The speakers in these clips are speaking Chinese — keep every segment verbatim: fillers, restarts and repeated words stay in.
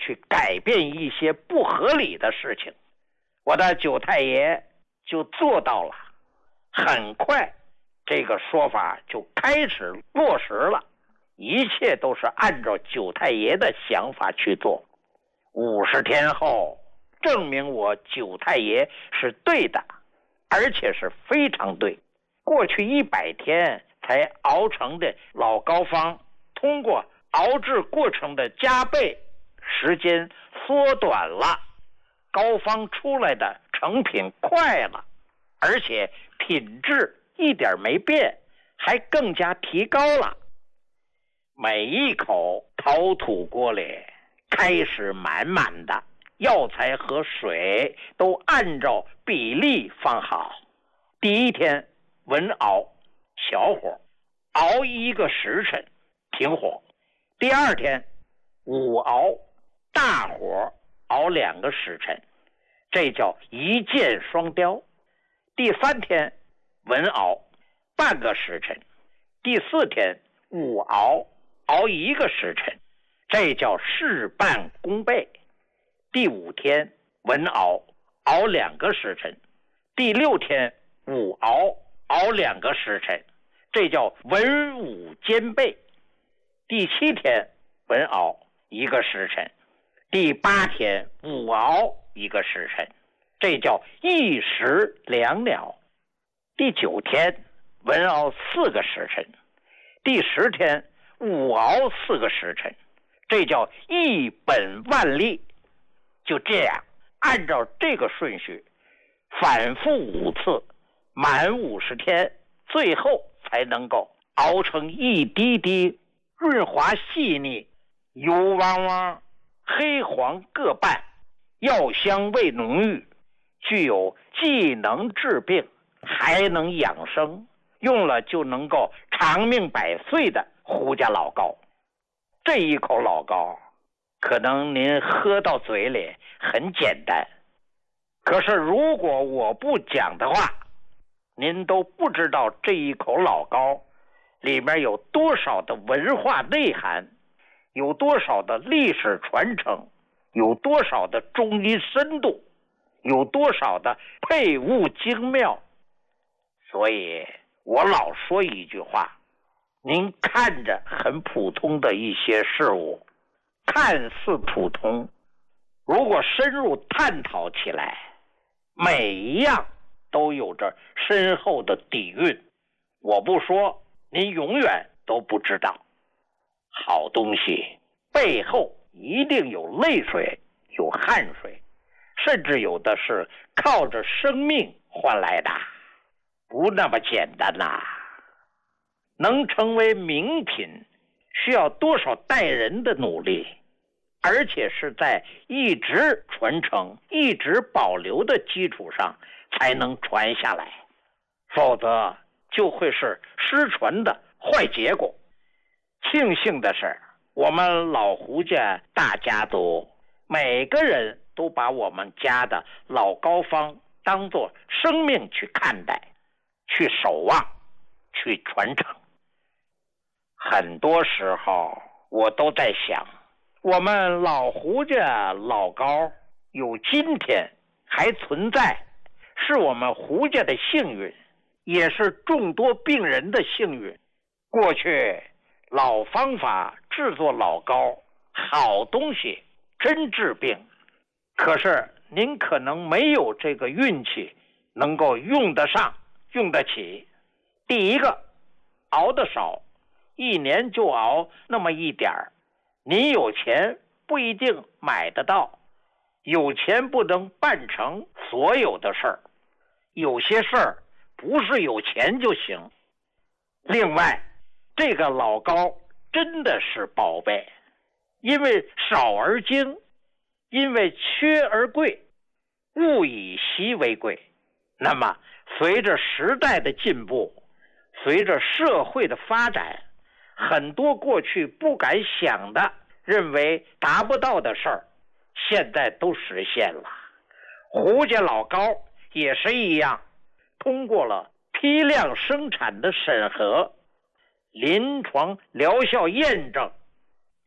去改变一些不合理的事情。我的九太爷就做到了，很快这个说法就开始落实了，一切都是按照九太爷的想法去做。五十天后，证明我九太爷是对的，而且是非常对。过去一百天才熬成的老膏方，通过熬制过程的加倍，时间缩短了，膏方出来的成品快了，而且品质一点没变，还更加提高了。每一口陶土锅里开始满满的，药材和水都按照比例放好。第一天文熬小火，熬一个时辰停火。第二天午熬大火熬两个时辰，这叫一箭双雕。第三天文熬半个时辰，第四天午熬熬一个时辰，这叫事半功倍。第五天文熬熬两个时辰，第六天午熬熬两个时辰，这叫文武兼备。第七天文熬一个时辰，第八天午熬一个时辰，这叫一石两鸟。第九天文熬四个时辰，第十天午熬四个时辰，这叫一本万利。就这样按照这个顺序反复五次，满五十天，最后才能够熬成一滴滴润滑细腻，油汪汪黑黄各半，药香味浓郁，具有既能治病还能养生，用了就能够长命百岁的胡家老膏。这一口老膏可能您喝到嘴里很简单，可是如果我不讲的话，您都不知道这一口老膏里面有多少的文化内涵，有多少的历史传承，有多少的中医深度，有多少的配物精妙。所以我老说一句话，您看着很普通的一些事物，看似普通，如果深入探讨起来，每一样都有着深厚的底蕴。我不说，您永远都不知道。好东西背后一定有泪水，有汗水，甚至有的是靠着生命换来的，不那么简单呐、啊。能成为名品，需要多少代人的努力，而且是在一直传承、一直保留的基础上才能传下来，否则就会是失传的坏结果。庆幸的是，我们老胡家大家族每个人都把我们家的老膏方当作生命去看待，去守望，去传承。很多时候我都在想，我们老胡家老膏有今天还存在，是我们胡家的幸运，也是众多病人的幸运。过去老方法制作老膏，好东西真治病，可是您可能没有这个运气能够用得上用得起。第一个，熬得少，一年就熬那么一点儿，您有钱不一定买得到，有钱不能办成所有的事儿，有些事儿不是有钱就行。另外，这个老膏真的是宝贝，因为少而精，因为缺而贵，物以稀为贵。那么随着时代的进步，随着社会的发展，很多过去不敢想的，认为达不到的事儿，现在都实现了。胡家老膏也是一样，通过了批量生产的审核，临床疗效验证，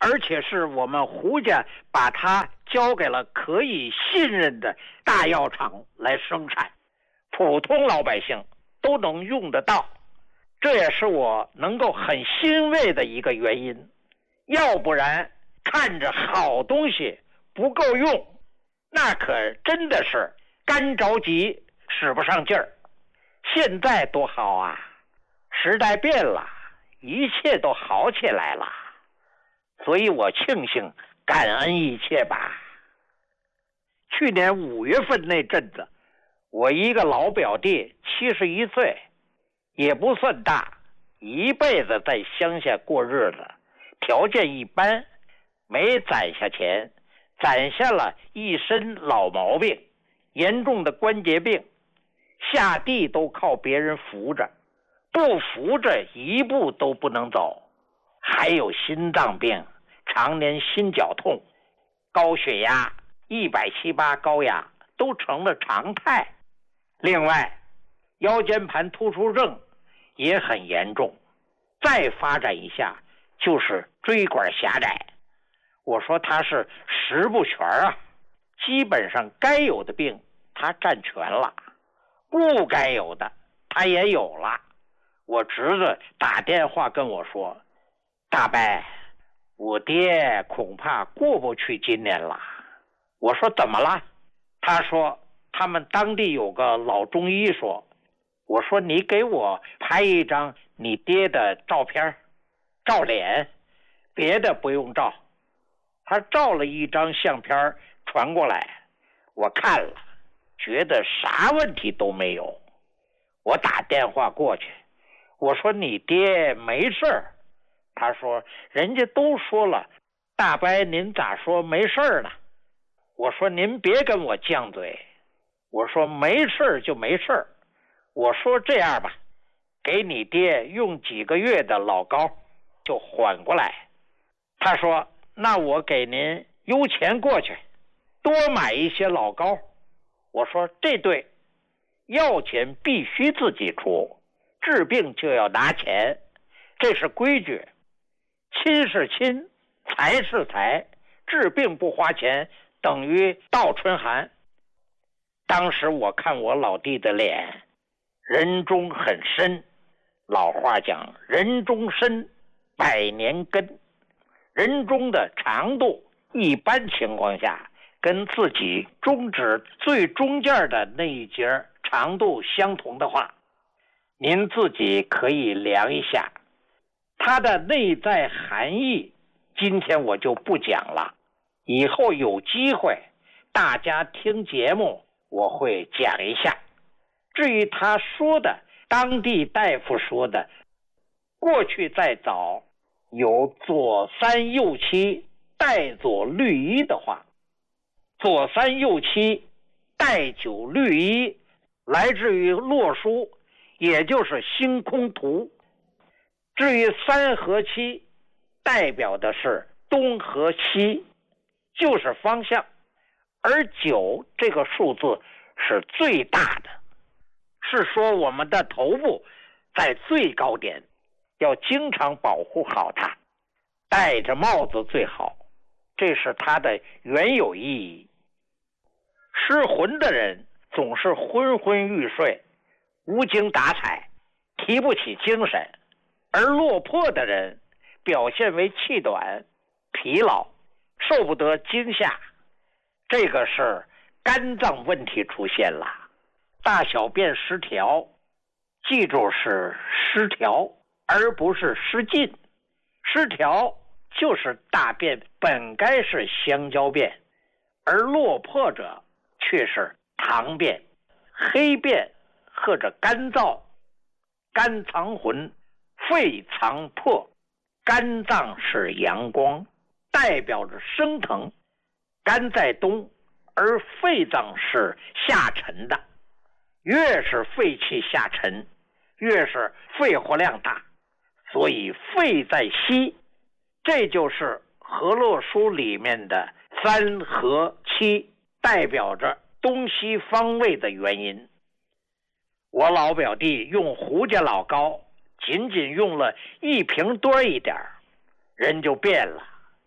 而且是我们胡家把它交给了可以信任的大药厂来生产，普通老百姓都能用得到，这也是我能够很欣慰的一个原因。要不然看着好东西不够用，那可真的是干着急使不上劲儿。现在多好啊，时代变了，一切都好起来了，所以我庆幸感恩一切吧。去年五月份那阵子，我一个老表弟七十一岁，也不算大，一辈子在乡下过日子，条件一般，没攒下钱，攒下了一身老毛病，严重的关节病，下地都靠别人扶着，不扶着一步都不能走，还有心脏病，常年心绞痛，高血压一百七八高压都成了常态。另外腰间盘突出症也很严重，再发展一下就是椎管狭窄。我说他是十不全啊，基本上该有的病他占全了，不该有的他也有了。我侄子打电话跟我说，大伯，我爹恐怕过不去今年了。我说怎么了？他说他们当地有个老中医说。我说你给我拍一张你爹的照片，照脸，别的不用照。他照了一张相片传过来，我看了，觉得啥问题都没有。我打电话过去，我说你爹没事儿。他说人家都说了，大伯您咋说没事儿呢？我说您别跟我犟嘴，我说没事儿就没事儿。我说这样吧，给你爹用几个月的老膏就缓过来。他说那我给您邮钱过去，多买一些老膏。我说这对，要钱必须自己出，治病就要拿钱，这是规矩。亲是亲，财是财，治病不花钱等于倒春寒。当时我看我老弟的脸，人中很深，老话讲人中深，百年根。人中的长度一般情况下跟自己中指最中间的那一节长度相同的话，您自己可以量一下。它的内在含义今天我就不讲了，以后有机会大家听节目我会讲一下。至于他说的当地大夫说的过去再早有左三右七带左律一的话，左三右七带九律一来自于洛书，也就是星空图。至于三和七代表的是东和西，就是方向，而九这个数字是最大的，是说我们的头部在最高点，要经常保护好它，戴着帽子最好，这是它的原有意义。失魂的人总是昏昏欲睡，无精打采，提不起精神，而落魄的人表现为气短、疲劳，受不得惊吓，这个是肝脏问题出现了，大小便失调，记住是失调而不是失禁。失调就是大便本该是香蕉便，而落魄者却是糖便、黑便或者干燥。肝藏魂，肺藏魄，肝脏是阳光，代表着升腾，肝在东，而肺脏是下沉的，越是肺气下沉，越是肺活量大，所以肺在西，这就是河洛书里面的三和七，代表着东西方位的原因。我老表弟用胡家老膏仅仅用了一瓶多一点，人就变了，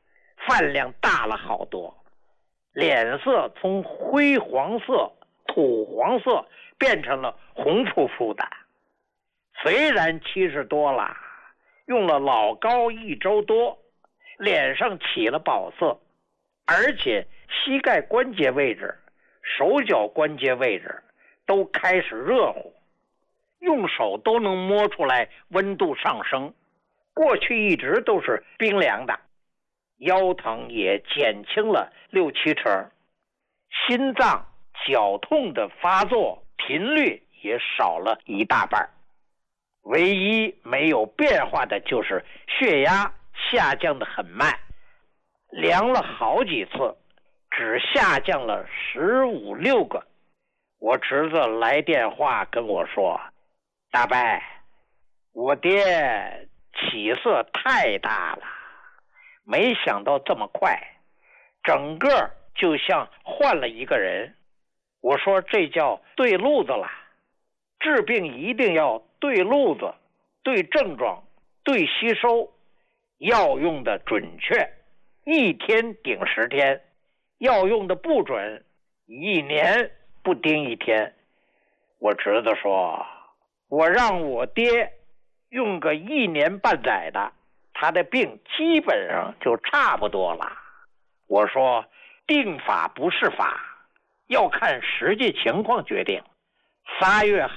饭量大了好多，脸色从灰黄色、土黄色变成了红扑扑的。虽然七十多了，用了老膏一周多，脸上起了宝色，而且膝盖关节位置、手脚关节位置都开始热乎，用手都能摸出来温度上升，过去一直都是冰凉的。腰疼也减轻了六七成，心脏绞痛的发作频率也少了一大半。唯一没有变化的就是血压下降的很慢，量了好几次，只下降了十五六个。我侄子来电话跟我说：“大伯，我爹起色太大了，没想到这么快，整个就像换了一个人。”我说这叫对路子了，治病一定要对路子、对症状、对吸收，药用的准确，一天顶十天；药用的不准，一年不盯一天。我侄子说，我让我爹用个一年半载的，他的病基本上就差不多了。我说定法不是法，要看实际情况决定。仨月